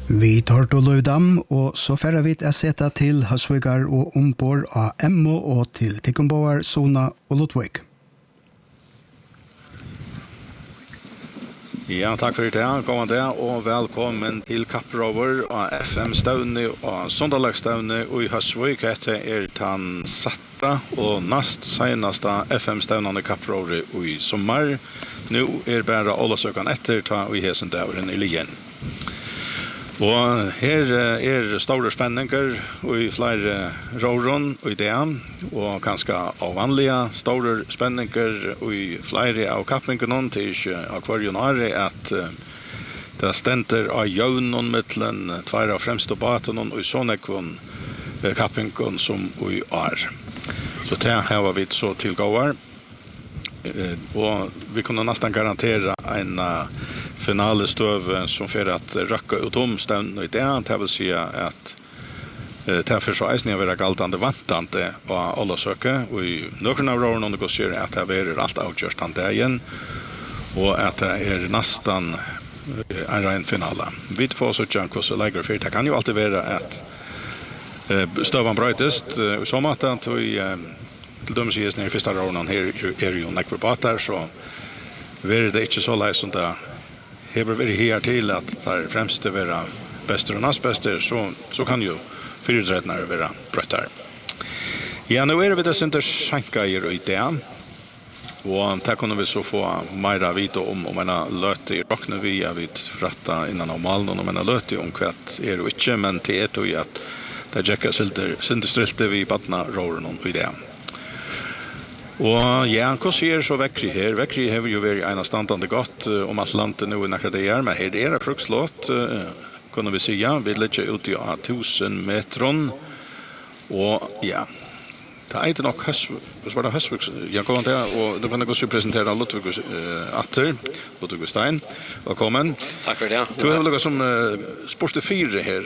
Vi tar til Løydam, og så færre vi å sette til Høsvigar og ombord av Emmo og til Tikkumboar, Sona og Ludvig. Ja, takk for det. God dag og velkommen til Kapprover av FM-støvne og Sondalagsstøvne i Høsvik. Dette den satte og nast seneste FM-støvnene Kapprover i sommer. Nå bare Ålesøkene etter ta i hesen døren i Lien. Og her store spenninger i flere råron i det, og ganske avvanlige store spenninger i flere av kappingene til av kvarjonare at det stenter av jøvnen mittelen tvær av fremste baten og sånne kappingene som vi Så det har vi så tilgående. Og vi kunne nesten garantere en finalestøv som for at røkke ut omstånd i det. Det vil si at det for så eisen være galtende vantante av alle søker. Og i noen av rådene det går sier at det er alt avgjørst han det igjen. Og at det nesten en ren finale. Vi får så ikke hvordan legger for. Det kan jo alltid være at støven brøytest. Så måtte at vi til dem sies i første rådene her jo nekvar bater, så er det ikke så lei som det har vært her til at det er fremst å være bester og nast bester, så kan jo fyrtrettene være brøtt her. Ja, nå er vi det senter skjenka i det, og det kunne vi så få mer vite om en løte i råkne vi har vidt fratta innan av malen, om en løte om hvert jo ikke, men det er jo at det er jekka sintestrilte vi badna råren om i det. Og ja, hva sier så Vekkri her? Vekkri har jo vært enastandende godt om Atlanten nå i nekret det her, men her er det frukslåt, kunne vi si, ja. Vi ligger ute i 1000 metron, og ja, det er ikke nok Høsvik, ja, kom til, og det kan jeg også presentere Ludvig Atter, Ludvig Stein, velkommen. Takk for det. Du har lukket som sporte 4 her,